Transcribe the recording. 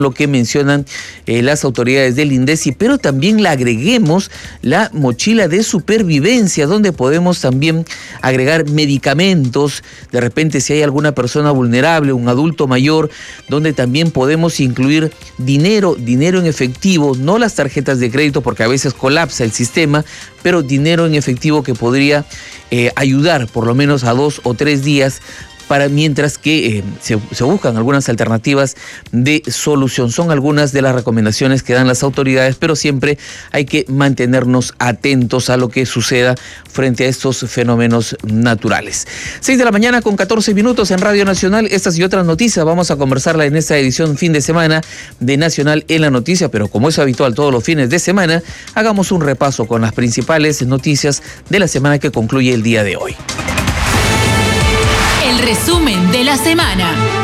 lo que mencionan las autoridades del INDECI, pero también le agreguemos la mochila de supervivencia, donde podemos también agregar medicamentos, de repente si hay alguna persona vulnerable, un adulto mayor, donde también podemos incluir dinero en efectivo, no las tarjetas de crédito porque a veces colapsa el sistema, pero dinero en efectivo que podría ayudar por lo menos a 2 o 3 días, mientras que se buscan algunas alternativas de solución. Son algunas de las recomendaciones que dan las autoridades, pero siempre hay que mantenernos atentos a lo que suceda frente a estos fenómenos naturales. 6 de la mañana con 14 minutos en Radio Nacional. Estas y otras noticias vamos a conversarla en esta edición fin de semana de Nacional en la Noticia, pero como es habitual todos los fines de semana, hagamos un repaso con las principales noticias de la semana que concluye el día de hoy. El resumen de la semana.